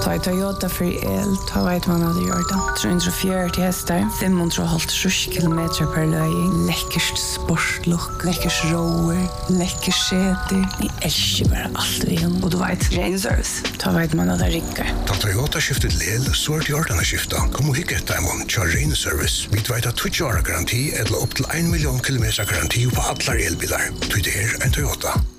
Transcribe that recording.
Ta Toyota för el, ta vet man hade gjort det. 340 hästar, 550 kilometer per löjning. Läckert sportlook, läckert rower, läckert säte. Ni älskar bara allt vi har. Och du vet, ren service. Ta vet man hade rickar. Ta Toyota skiftet lel, så det gjort denne skifta. Kom och hicka ett demon, kör ren service. Vi vet att 20 år garanti eller upp till 1 miljon kilometer garanti på alla elbilar. Du det är en Toyota.